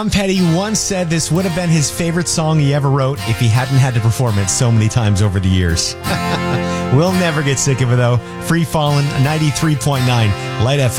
Tom Petty once said this would have been his favorite song he ever wrote if he hadn't had to perform it so many times over the years. We'll never get sick of it, though. Free Fallin', 93.9 Light FM.